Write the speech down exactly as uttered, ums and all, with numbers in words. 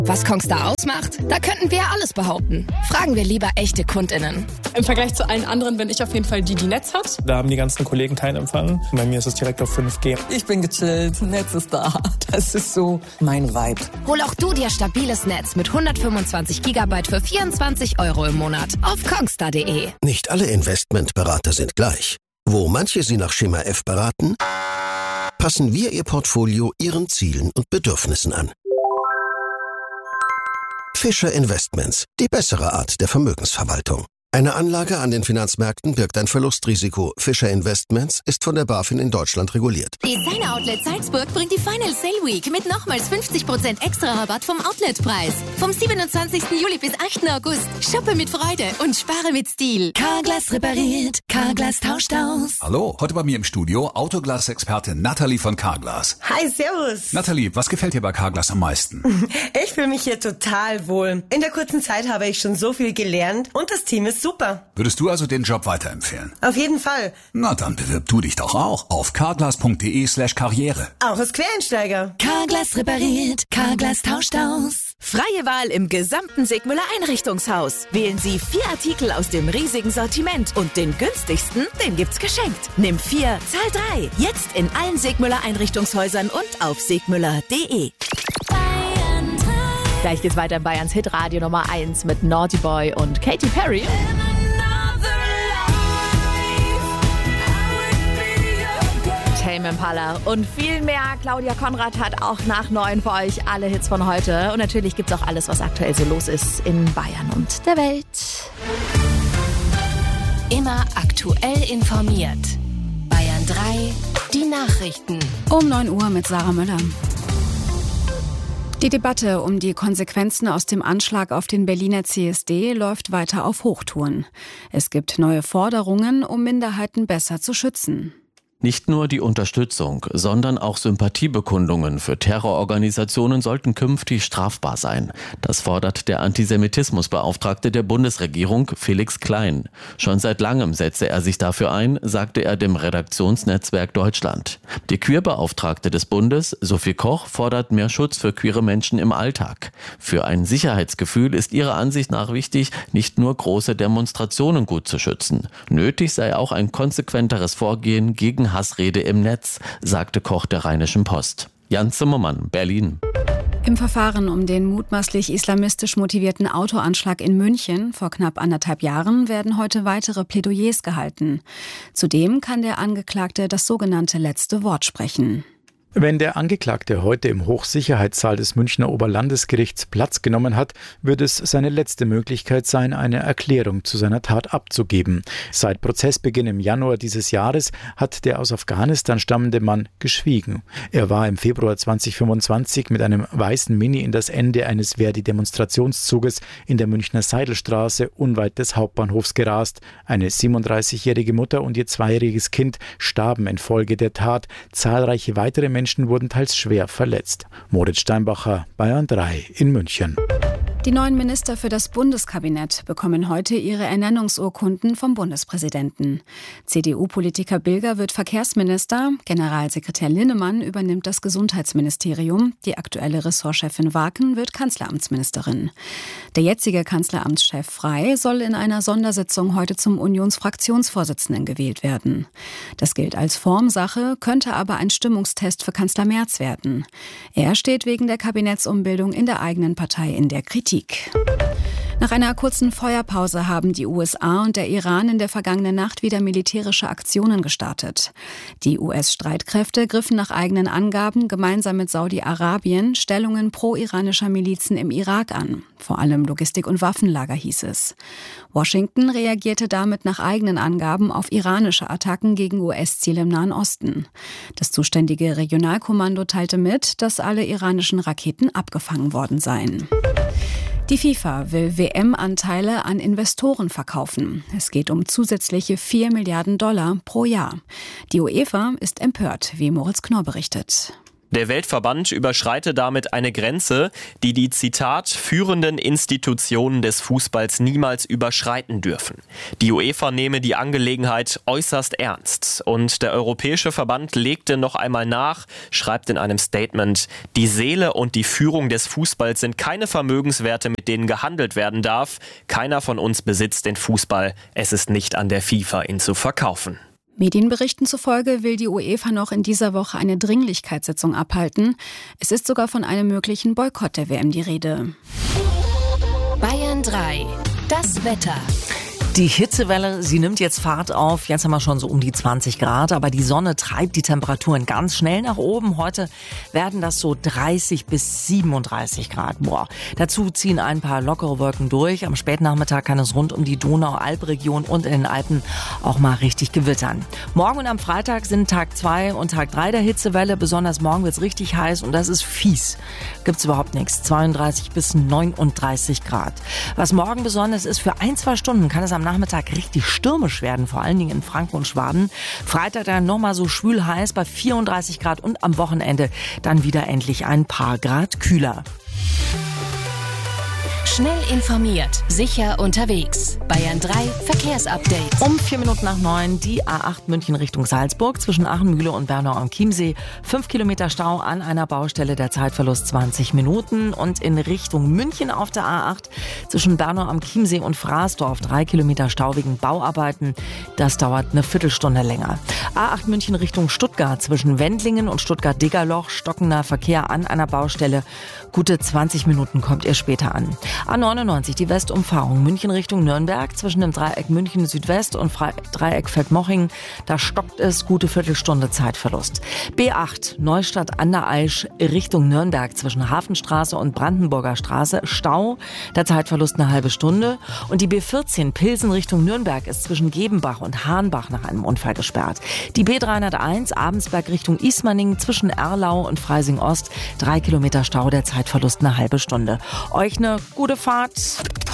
Was Kongstar ausmacht? Da könnten wir alles behaupten. Fragen wir lieber echte KundInnen. Im Vergleich zu allen anderen bin ich auf jeden Fall die, die Netz hat. Da haben die ganzen Kollegen keinen Empfang. Bei mir ist es direkt auf fünf G. Ich bin gechillt, Netz ist da. Das ist so mein Vibe. Hol auch du dir stabiles Netz mit hundertfünfundzwanzig Gigabyte für vierundzwanzig Euro im Monat auf kongstar punkt de. Nicht alle Investmentberater sind gleich. Wo manche Sie nach Schema F beraten, passen wir Ihr Portfolio Ihren Zielen und Bedürfnissen an. Fischer Investments, die bessere Art der Vermögensverwaltung. Eine Anlage an den Finanzmärkten birgt ein Verlustrisiko. Fischer Investments ist von der BaFin in Deutschland reguliert. Designer Outlet Salzburg bringt die Final Sale Week mit nochmals fünfzig Prozent extra Rabatt vom Outletpreis. Vom siebenundzwanzigsten Juli bis achten August. Shoppe mit Freude und spare mit Stil. Carglass repariert, Carglass tauscht aus. Hallo, heute bei mir im Studio Autoglas-Expertin Nathalie von Carglass. Hi, servus. Nathalie, was gefällt dir bei Carglass am meisten? Ich fühle mich hier total wohl. In der kurzen Zeit habe ich schon so viel gelernt und das Team ist super. Würdest du also den Job weiterempfehlen? Auf jeden Fall. Na, dann bewirb du dich doch auch auf carglass punkt de slash karriere. Auch als Quereinsteiger. Carglass repariert, Carglass tauscht aus. Freie Wahl im gesamten Sigmüller Einrichtungshaus. Wählen Sie vier Artikel aus dem riesigen Sortiment und den günstigsten, den gibt's geschenkt. Nimm vier, zahl drei. Jetzt in allen Sigmüller Einrichtungshäusern und auf sigmüller punkt de. Gleich geht's weiter in Bayerns Hitradio Nummer eins mit Naughty Boy und Katy Perry. Tame Impala und viel mehr. Claudia Konrad hat auch nach neun für euch alle Hits von heute. Und natürlich gibt's auch alles, was aktuell so los ist in Bayern und der Welt. Immer aktuell informiert. Bayern drei, die Nachrichten. Um neun Uhr mit Sarah Müller. Die Debatte um die Konsequenzen aus dem Anschlag auf den Berliner C S D läuft weiter auf Hochtouren. Es gibt neue Forderungen, um Minderheiten besser zu schützen. Nicht nur die Unterstützung, sondern auch Sympathiebekundungen für Terrororganisationen sollten künftig strafbar sein. Das fordert der Antisemitismusbeauftragte der Bundesregierung, Felix Klein. Schon seit langem setze er sich dafür ein, sagte er dem Redaktionsnetzwerk Deutschland. Die Queerbeauftragte des Bundes, Sophie Koch, fordert mehr Schutz für queere Menschen im Alltag. Für ein Sicherheitsgefühl ist ihrer Ansicht nach wichtig, nicht nur große Demonstrationen gut zu schützen. Nötig sei auch ein konsequenteres Vorgehen gegen Hassrede im Netz, sagte Koch der Rheinischen Post. Jan Zimmermann, Berlin. Im Verfahren um den mutmaßlich islamistisch motivierten Autoanschlag in München vor knapp anderthalb Jahren werden heute weitere Plädoyers gehalten. Zudem kann der Angeklagte das sogenannte letzte Wort sprechen. Wenn der Angeklagte heute im Hochsicherheitssaal des Münchner Oberlandesgerichts Platz genommen hat, wird es seine letzte Möglichkeit sein, eine Erklärung zu seiner Tat abzugeben. Seit Prozessbeginn im Januar dieses Jahres hat der aus Afghanistan stammende Mann geschwiegen. Er war im Februar zweitausendfünfundzwanzig mit einem weißen Mini in das Ende eines Verdi-Demonstrationszuges in der Münchner Seidelstraße unweit des Hauptbahnhofs gerast. Eine siebenunddreißigjährige Mutter und ihr zweijähriges Kind starben infolge der Tat. Zahlreiche weitere Menschen Menschen wurden teils schwer verletzt. Moritz Steinbacher, Bayern drei in München. Die neuen Minister für das Bundeskabinett bekommen heute ihre Ernennungsurkunden vom Bundespräsidenten. C D U-Politiker Bilger wird Verkehrsminister, Generalsekretär Linnemann übernimmt das Gesundheitsministerium, die aktuelle Ressortchefin Waken wird Kanzleramtsministerin. Der jetzige Kanzleramtschef Frey soll in einer Sondersitzung heute zum Unionsfraktionsvorsitzenden gewählt werden. Das gilt als Formsache, könnte aber ein Stimmungstest für Kanzler Merz werden. Er steht wegen der Kabinettsumbildung in der eigenen Partei in der Kritik. Nach einer kurzen Feuerpause haben die U S A und der Iran in der vergangenen Nacht wieder militärische Aktionen gestartet. Die U S-Streitkräfte griffen nach eigenen Angaben gemeinsam mit Saudi-Arabien Stellungen pro-iranischer Milizen im Irak an. Vor allem Logistik- und Waffenlager hieß es. Washington reagierte damit nach eigenen Angaben auf iranische Attacken gegen U S-Ziele im Nahen Osten. Das zuständige Regionalkommando teilte mit, dass alle iranischen Raketen abgefangen worden seien. Die FIFA will W M-Anteile an Investoren verkaufen. Es geht um zusätzliche vier Milliarden Dollar pro Jahr. Die UEFA ist empört, wie Moritz Knorr berichtet. Der Weltverband überschreite damit eine Grenze, die die, Zitat, führenden Institutionen des Fußballs niemals überschreiten dürfen. Die UEFA nehme die Angelegenheit äußerst ernst. Und der Europäische Verband legte noch einmal nach, schreibt in einem Statement, die Seele und die Führung des Fußballs sind keine Vermögenswerte, mit denen gehandelt werden darf. Keiner von uns besitzt den Fußball. Es ist nicht an der FIFA, ihn zu verkaufen. Medienberichten zufolge will die UEFA noch in dieser Woche eine Dringlichkeitssitzung abhalten. Es ist sogar von einem möglichen Boykott der W M die Rede. Bayern drei. Das Wetter. Die Hitzewelle, sie nimmt jetzt Fahrt auf. Jetzt haben wir schon so um die zwanzig Grad, aber die Sonne treibt die Temperaturen ganz schnell nach oben. Heute werden das so dreißig bis siebenunddreißig Grad. Boah. Dazu ziehen ein paar lockere Wolken durch. Am Spätnachmittag kann es rund um die Donau-Alp-Region und in den Alpen auch mal richtig gewittern. Morgen und am Freitag sind Tag zwei und Tag drei der Hitzewelle. Besonders morgen wird es richtig heiß und das ist fies. Gibt's überhaupt nichts. zweiunddreißig bis neununddreißig Grad. Was morgen besonders ist, für ein, zwei Stunden kann es am Nachmittag richtig stürmisch werden, vor allen Dingen in Franken und Schwaben. Freitag dann nochmal so schwül heiß bei vierunddreißig Grad und am Wochenende dann wieder endlich ein paar Grad kühler. Schnell informiert, sicher unterwegs. Bayern drei Verkehrsupdate. Um vier Minuten nach neun die A acht München Richtung Salzburg zwischen Aachenmühle und Bernau am Chiemsee. Fünf Kilometer Stau an einer Baustelle, der Zeitverlust zwanzig Minuten. Und in Richtung München auf der A acht zwischen Bernau am Chiemsee und Fraßdorf drei Kilometer Stau wegen Bauarbeiten. Das dauert eine Viertelstunde länger. A acht München Richtung Stuttgart zwischen Wendlingen und Stuttgart-Degerloch. Stockender Verkehr an einer Baustelle. Gute zwanzig Minuten kommt ihr später an. A neunundneunzig, die Westumfahrung München Richtung Nürnberg zwischen dem Dreieck München Südwest und Dreieck Feldmoching. Da stockt es, gute Viertelstunde Zeitverlust. B acht, Neustadt an der Aisch Richtung Nürnberg zwischen Hafenstraße und Brandenburger Straße. Stau, der Zeitverlust eine halbe Stunde. Und die B vierzehn, Pilsen Richtung Nürnberg, ist zwischen Gebenbach und Hahnbach nach einem Unfall gesperrt. Die B dreihunderteins, Abensberg Richtung Ismaning zwischen Erlau und Freising Ost. Drei Kilometer Stau, der Zeitverlust eine halbe Stunde. Euch eine gute Fahrt.